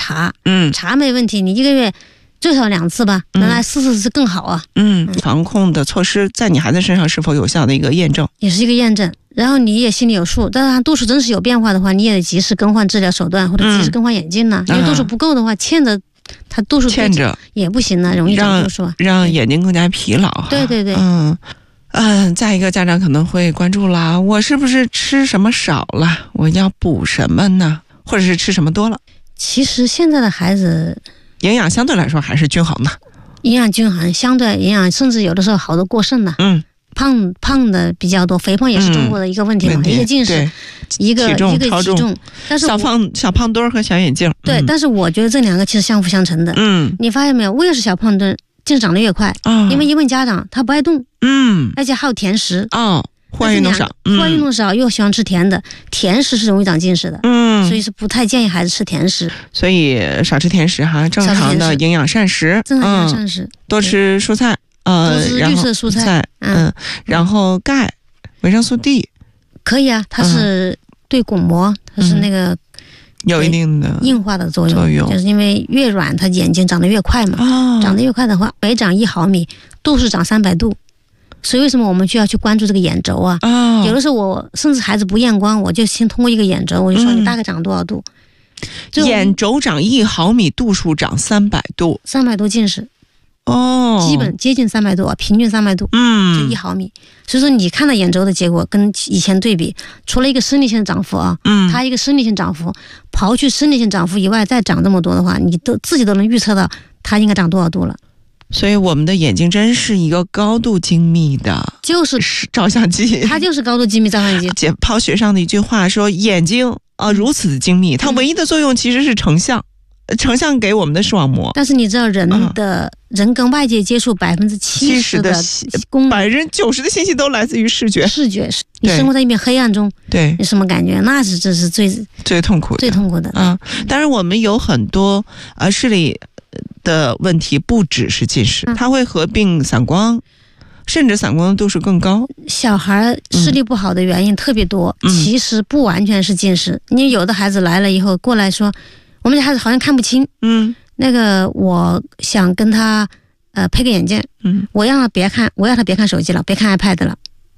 查，查没问题，你1个月最少2次吧，能来4次更好啊。 防控的措施在你孩子身上是否有效的一个验证， 也是一个验证。然后你也心里有数，但是他度数真是有变化的话，你也得及时更换治疗手段，或者及时更换眼镜呢。因为度数不够的话，欠着他度数欠着也不行呢，容易长度数， 让眼睛更加疲劳。 对对对， 再一个家长可能会关注啦，我是不是吃什么少了？我要补什么呢？或者是吃什么多了？ 其实现在的孩子营养相对来说还是均衡的， 营养均衡，相对营养甚至有的时候好多过剩的。胖的比较多，肥胖也是中国的一个问题嘛，一个近视，一个体重，但是小胖墩和小眼镜。 对，但是我觉得这2个其实相辅相成的。你发现没有？越是小胖墩，近视长得越快。因为一问家长，他不爱动，而且还有甜食。户外运动少，又喜欢吃甜的，甜食是容易长近视的。所以是不太建议孩子吃甜食。 所以少吃甜食哈，正常的营养膳食，多吃蔬菜。 多吃绿色蔬菜， 然后钙、维生素 D 可以啊，它是对巩膜，它是那个有一定的硬化的作用，就是因为越软，它眼睛长得越快嘛。长得越快的话，每长1毫米，度数长300度。所以为什么我们需要去关注这个眼轴啊？有的时候我甚至孩子不验光，我就先通过一个眼轴，我就说你大概长多少度。 眼轴长1毫米，度数长300度 ，300度近视。基本接近300度啊，平均300度，就1毫米。所以说你看到眼轴的结果跟以前对比，除了一个生理性涨幅啊，它一个生理性涨幅，刨去生理性涨幅以外再长这么多的话，你自己都能预测到它应该长多少度了。 所以我们的眼睛真是一个高度精密的， 就是照相机， 它就是高度精密照相机。 解剖学上的一句话说，眼睛如此的精密，它唯一的作用其实是成像。呈给我们的视网膜， 但是你知道人跟外界接触70%的功能 ，90%的信息都来自于视觉。你生活在一片黑暗中，对，你什么感觉？这是最痛苦的。 当然我们有很多视力的问题，不只是近视，它会合并散光，甚至散光的度数更高。 小孩视力不好的原因特别多，其实不完全是近视。你有的孩子来了以后过来说，我们家孩子好像看不清，那个我想跟他配个眼镜，我让他别看手机了，别看 iPad 了，